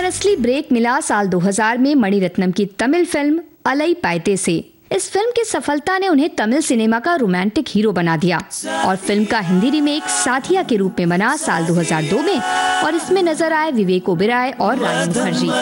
पर असली ब्रेक मिला साल 2000 में मणिरत्नम की तमिल फिल्म अलई पाइते से। इस फिल्म की सफलता ने उन्हें तमिल सिनेमा का रोमांटिक हीरो बना दिया और फिल्म का हिंदी रीमेक साथिया के रूप में बना साल 2002 में और इसमें नजर आए विवेक ओबेरॉय और रानी मुखर्जी।